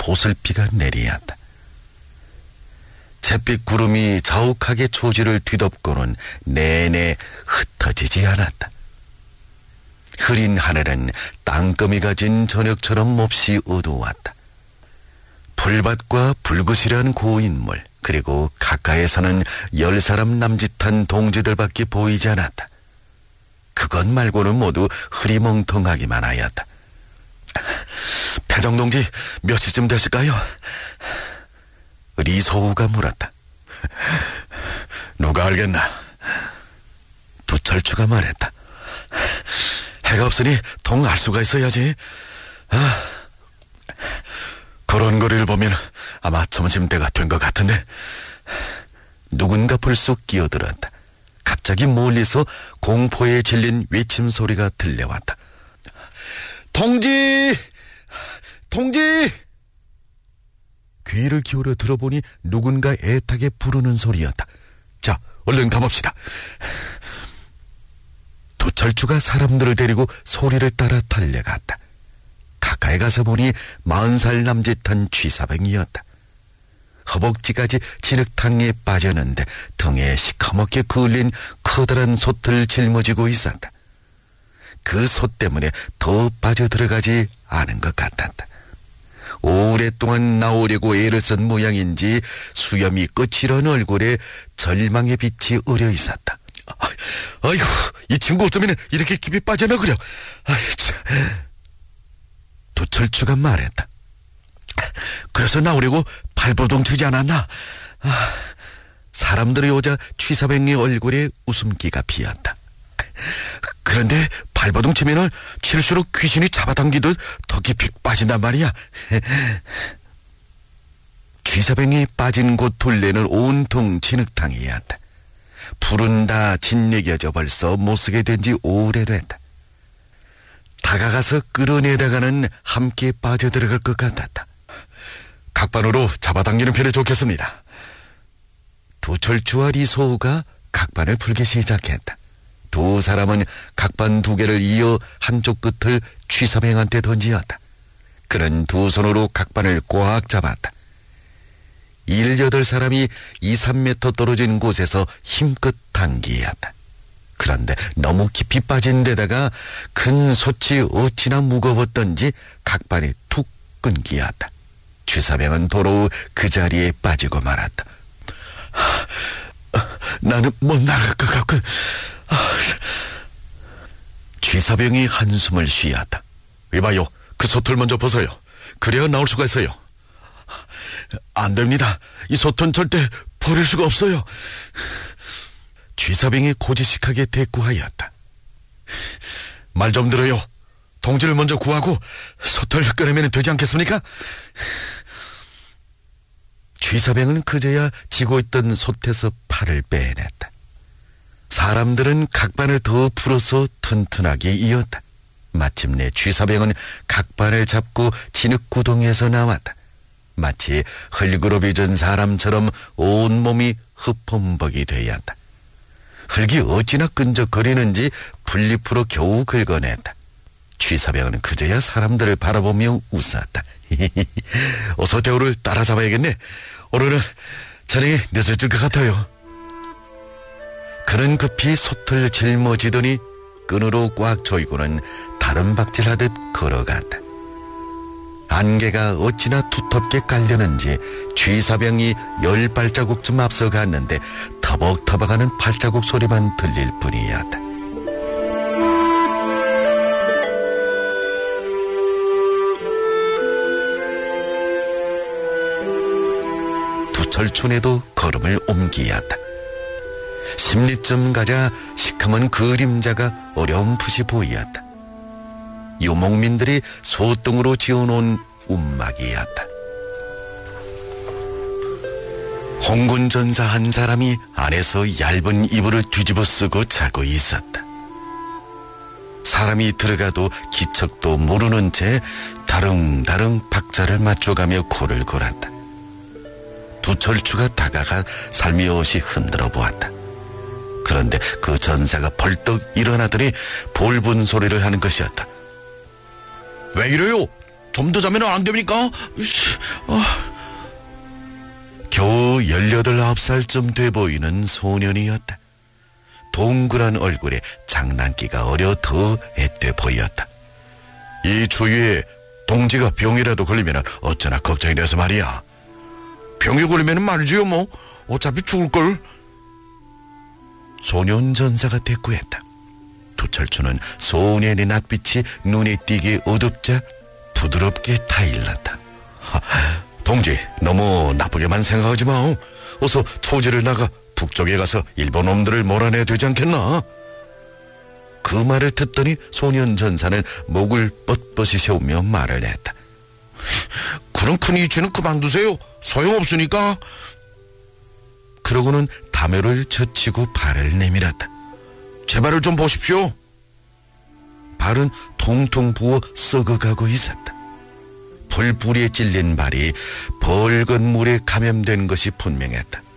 보슬비가 내리었다. 잿빛 구름이 자욱하게 초지를 뒤덮고는 내내 흩어지지 않았다. 흐린 하늘은 땅거미가 진 저녁처럼 몹시 어두웠다. 풀밭과 붉으시란 고인물, 그리고 가까이에서는 10사람 남짓한 동지들밖에 보이지 않았다. 그것 말고는 모두 흐리멍텅하기만 하였다. 패정동지 몇 시쯤 되실까요? 리소우가 물었다. 누가 알겠나? 두철추가 말했다. 해가 없으니 통 알 수가 있어야지. 그런 거리를 보면 아마 점심때가 된 것 같은데. 누군가 불쑥 끼어들었다. 갑자기 멀리서 공포에 질린 외침 소리가 들려왔다. 동지! 동지! 귀를 기울여 들어보니 누군가 애타게 부르는 소리였다. 자, 얼른 가봅시다. 두철추가 사람들을 데리고 소리를 따라 달려갔다. 가까이 가서 보니 40살 남짓한 쥐사병이었다. 허벅지까지 진흙탕에 빠졌는데 등에 시커멓게 그을린 커다란 솥을 짊어지고 있었다. 그 솥 때문에 더 빠져들어가지 않은 것 같았다. 오랫동안 나오려고 애를 쓴 모양인지 수염이 끝이런 얼굴에 절망의 빛이 어려 있었다. 아이고, 이 친구 어쩌면 이렇게 깊이 빠져나그려. 두철추가 말했다. 그래서 나오려고 발버둥 치지 않았나? 사람들이 오자 취사병의 얼굴에 웃음기가 피었다. 그런데 발버둥 치면은 칠수록 귀신이 잡아당기듯 더 깊이 빠진단 말이야. 취사병이 빠진 곳 둘레는 온통 진흙탕이었다. 불은 다 짓이겨져 벌써 못쓰게 된 지 오래됐다. 다가가서 끌어내다가는 함께 빠져들어갈 것 같았다. 각반으로 잡아당기는 편이 좋겠습니다. 두철추와 리소우가 각반을 풀기 시작했다. 두 사람은 각반 2개를 이어 한쪽 끝을 취사병한테 던지었다. 그는 두 손으로 각반을 꽉 잡았다. 7-8사람이 2-3m 떨어진 곳에서 힘껏 당기었다. 그런데 너무 깊이 빠진 데다가 큰 솥이 어찌나 무거웠던지 각반이 툭 끊기었다. 취사병은 도로 그 자리에 빠지고 말았다. 나는 못 나갈 것 같군. 취사병이 한숨을 쉬었다. 이봐요, 그 솥을 먼저 벗어요. 그래야 나올 수가 있어요. 안 됩니다. 이 솥은 절대 버릴 수가 없어요. 취사병이 고지식하게 대꾸하였다. 말 좀 들어요. 동지를 먼저 구하고 솥을 꺼내면 되지 않겠습니까? 취사병은 그제야 지고 있던 솥에서 팔을 빼냈다. 사람들은 각반을 더 풀어서 튼튼하게 이었다. 마침내 취사병은 각반을 잡고 진흙구덩이에서 나왔다. 마치 흙으로 빚은 사람처럼 온몸이 흡범벅이 되었다. 흙이 어찌나 끈적거리는지 풀잎으로 겨우 긁어냈다. 취사병은 그제야 사람들을 바라보며 웃었다. 어서 대우를 따라잡아야겠네. 오늘은 저녁이 늦어질 것 같아요. 그는 급히 솥을 짊어지더니 끈으로 꽉 조이고는 다른 박질하듯 걸어갔다. 안개가 어찌나 두텁게 깔렸는지 취사병이 10발자국쯤 앞서갔는데 터벅터벅하는 발자국 소리만 들릴 뿐이었다. 두철춘에도 걸음을 옮기었다. 10리쯤 가자 시커먼 그림자가 어렴풋이 보이었다. 유목민들이 소똥으로 지어놓은 움막이었다. 홍군 전사 한 사람이 안에서 얇은 이불을 뒤집어 쓰고 자고 있었다. 사람이 들어가도 기척도 모르는 채 다릉다릉 박자를 맞춰가며 코를 골았다. 두철추가 다가가 살며시 흔들어 보았다. 그런데 그 전사가 벌떡 일어나더니 볼분 소리를 하는 것이었다. 왜 이래요? 좀 더 자면 안 됩니까? 겨우 18, 19살쯤 돼 보이는 소년이었다. 동그란 얼굴에 장난기가 어려 더 앳돼 보였다. 이 주위에 동지가 병이라도 걸리면 어쩌나 걱정이 돼서 말이야. 병에 걸리면 말지요 뭐. 어차피 죽을걸. 소년 전사가 대꾸했다. 두철초는 소년의 낯빛이 눈에 띄게 어둡자 부드럽게 타일렀다. 동지, 너무 나쁘게만 생각하지 마. 어서 초지를 나가 북쪽에 가서 일본 놈들을 몰아내야 되지 않겠나? 그 말을 듣더니 소년 전사는 목을 뻣뻣이 세우며 말을 했다. 그런 큰 이치는 그만두세요. 소용없으니까. 그러고는 담요를 젖히고 발을 내밀었다. 제 발을 좀 보십시오. 발은 통통 부어 썩어가고 있었다. 풀뿌리에 찔린 발이 벌건 물에 감염된 것이 분명했다.